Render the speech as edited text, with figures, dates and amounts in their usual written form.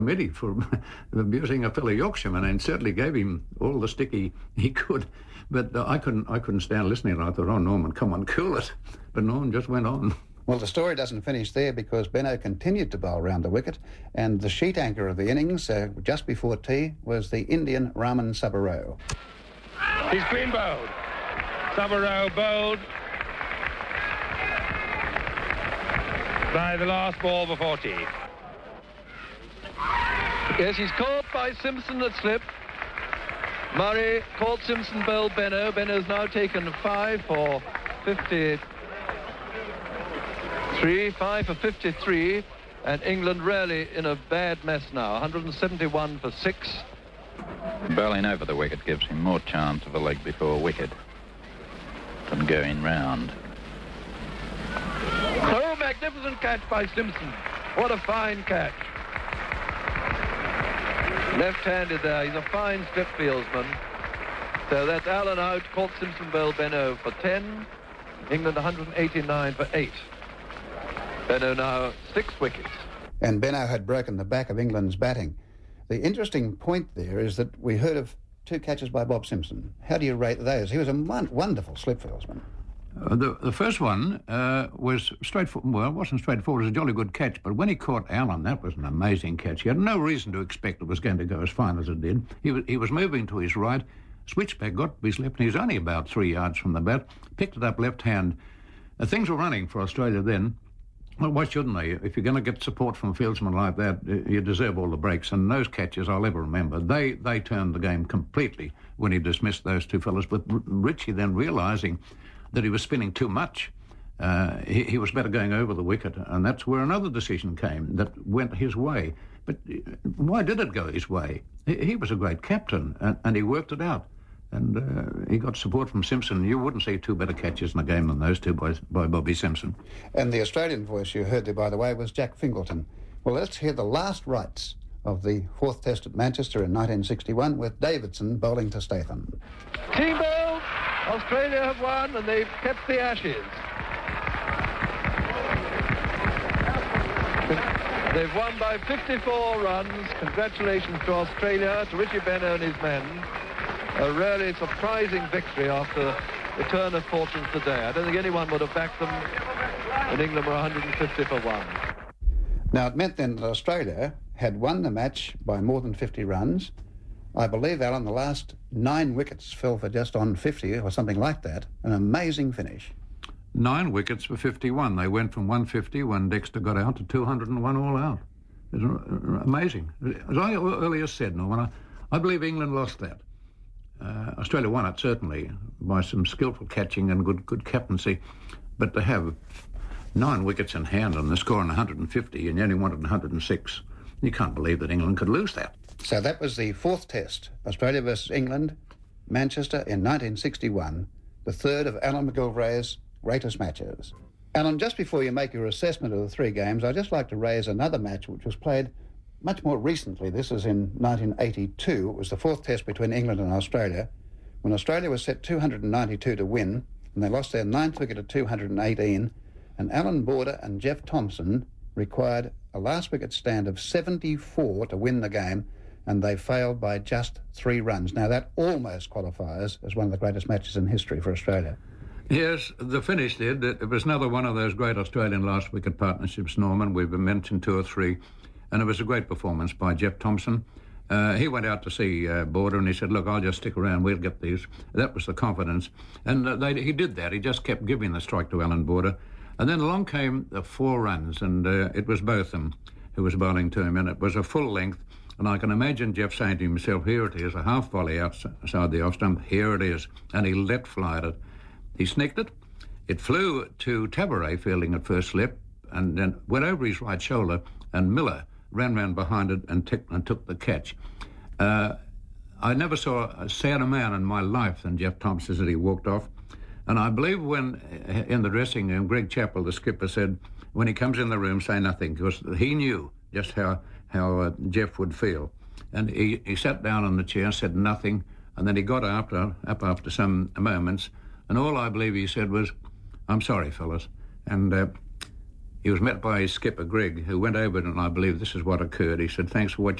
committee for abusing a fellow Yorkshireman, and certainly gave him all the stick he could. But I couldn't stand listening. I thought, oh, Norman, come on, cool it. But Norman just went on. Well, the story doesn't finish there, because Benno continued to bowl round the wicket, and the sheet anchor of the innings just before tea was the Indian Raman Sabarao. He's clean bowled. Sabarao bowled by the last ball before tea. Yes, he's caught by Simpson at slip. Murray caught Simpson, bowled Benno. Benno's now taken 5 for 53, 5 for 53, and England really in a bad mess now. 171 for 6. Bowling over the wicket gives him more chance of a leg before wicket than going round. Oh, magnificent catch by Simpson. What a fine catch. Left-handed there. He's a fine slip fieldsman. So that's Allen out. Caught Simpson, bowled Benno for 10. England 189 for 8. Benno now 6 wickets. And Benno had broken the back of England's batting. The interesting point there is that we heard of 2 catches by Bob Simpson. How do you rate those? He was a wonderful slip fieldsman. The first one was straightforward. Well, it wasn't straightforward. It was a jolly good catch. But when he caught Allen, that was an amazing catch. He had no reason to expect it was going to go as fine as it did. He was moving to his right, switched back, got to his left, and he was only about 3 yards from the bat, picked it up left hand. Things were running for Australia then. Well, why shouldn't they? If you're going to get support from a fieldsman like that, you deserve all the breaks. And those catches I'll ever remember. They turned the game completely when he dismissed those 2 fellas. But Richie then realising that he was spinning too much, he was better going over the wicket. And that's where another decision came that went his way. But why did it go his way? He was a great captain, and he worked it out. And he got support from Simpson. You wouldn't see 2 better catches in the game than those 2 by Bobby Simpson. And the Australian voice you heard there, by the way, was Jack Fingleton. Well, let's hear the last rites of the 4th Test at Manchester in 1961 with Davidson bowling to Statham. Team bowled. Australia have won, and they've kept the Ashes. They've won by 54 runs. Congratulations to Australia, to Richie Benno and his men. A really surprising victory after the turn of fortune today. I don't think anyone would have backed them, and England were 150 for 1. Now, it meant then that Australia had won the match by more than 50 runs. I believe, Alan, the last 9 wickets fell for just on 50 or something like that. An amazing finish. 9 wickets for 51. They went from 150 when Dexter got out to 201 all out. It's amazing. As I earlier said, Norman, I believe England lost that. Australia won it, certainly, by some skillful catching and good captaincy. But to have 9 wickets in hand and the score on 150, and you only wanted 106, you can't believe that England could lose that. So that was the 4th Test, Australia versus England, Manchester in 1961, the 3rd of Alan McGilvray's greatest matches. Alan, just before you make your assessment of the 3 games, I'd just like to raise another match which was played much more recently. This is in 1982. It was the 4th Test between England and Australia, when Australia was set 292 to win, and they lost their 9th wicket at 218, and Alan Border and Jeff Thompson required a last wicket stand of 74 to win the game, and they failed by just 3 runs. Now, that almost qualifies as one of the greatest matches in history for Australia. Yes, the finish did. It was another one of those great Australian last wicket partnerships, Norman. We've mentioned 2 or 3. And it was a great performance by Jeff Thompson. He went out to see Border and he said, look, I'll just stick around, we'll get these. That was the confidence. And he did that. He just kept giving the strike to Alan Border. And then along came the 4 runs, and it was Botham who was bowling to him, and it was a full length. And I can imagine Jeff saying to himself, here it is, a half volley outside the off stump, here it is. And he let fly at it. He snicked it. It flew to Tabaret fielding at first slip, and then went over his right shoulder, and Miller ran round behind it and took the catch. I never saw a sadder man in my life than Jeff Thompson as he walked off. And I believe when, in the dressing room, Greg Chappell, the skipper, said, when he comes in the room, say nothing, because he knew just how Jeff would feel. And he sat down on the chair, said nothing, and then he got up after some moments, and all I believe he said was, I'm sorry, fellas. And he was met by his skipper, Grigg, who went over it, and I believe this is what occurred. He said, "Thanks for what